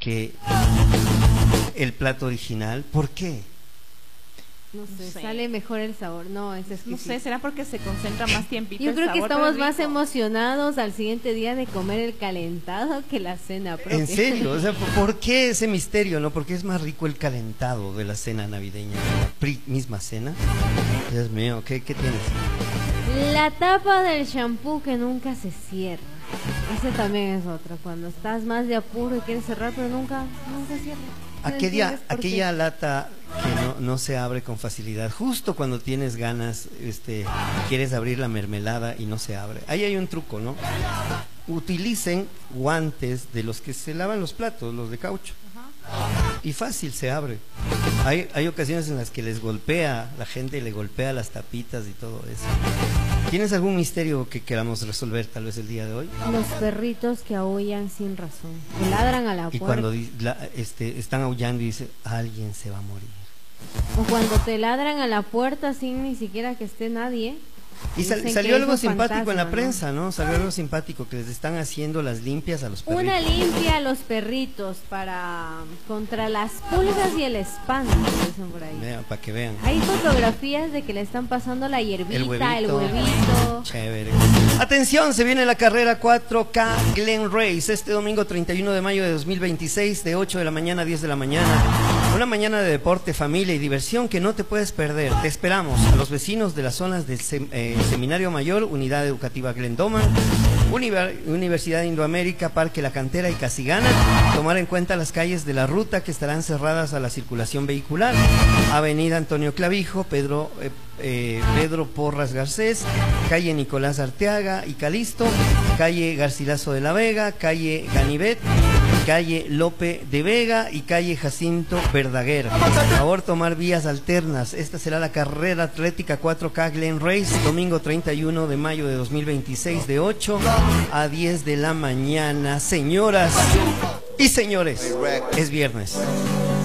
que el plato original. ¿Por qué? No sé, No sé. sale mejor el sabor. No, es No exquisito. sé, será porque se concentra más tiempito Yo el creo que sabor, estamos pero más rico. emocionados al siguiente día de comer el calentado que la cena propia. ¿En serio? O sea, ¿por qué ese misterio, no? Porque es más rico el calentado de la cena navideña, de la misma cena. Dios mío, ¿qué tienes? La tapa del shampoo que nunca se cierra. Ese también es otro. Cuando estás más de apuro y quieres cerrar, pero nunca cierra. No entiendes por qué. Aquella lata que no se abre con facilidad, justo cuando tienes ganas, quieres abrir la mermelada y no se abre. Ahí hay un truco, ¿no? Utilicen guantes de los que se lavan los platos, los de caucho. Y fácil se abre. Hay ocasiones en las que les golpea, la gente le golpea las tapitas y todo eso. ¿Tienes algún misterio que queramos resolver tal vez el día de hoy? Los perritos que aullan sin razón, que ladran a la Y puerta. cuando están aullando y dicen, alguien se va a morir. O cuando te ladran a la puerta sin ni siquiera que esté nadie. Y Dicen salió que algo es un simpático en la fantasma, prensa, ¿no? Salió algo simpático, que les están haciendo las limpias a los perritos. Una limpia a los perritos contra las pulgas y el espanto, dicen por ahí. Vean, para que vean. Hay fotografías de que le están pasando la hierbita, el huevito. Chévere. Atención, se viene la carrera 4K Glen Race este domingo 31 de mayo de 2026 de 8 de la mañana a 10 de la mañana. Una mañana de deporte, familia y diversión que no te puedes perder. Te esperamos a los vecinos de las zonas del Seminario Mayor, Unidad Educativa Glendoman, Universidad Indoamérica, Parque La Cantera y Casigana. Tomar en cuenta las calles de la ruta que estarán cerradas a la circulación vehicular. Avenida Antonio Clavijo, Pedro Porras Garcés, calle Nicolás Arteaga y Calisto, calle Garcilaso de la Vega, calle Ganivet, calle Lope de Vega y calle Jacinto Verdaguer. Por favor, tomar vías alternas. Esta será la carrera atlética 4K Glen Race, domingo 31 de mayo de 2026 de 8 a 10 de la mañana. Señoras y señores, es viernes.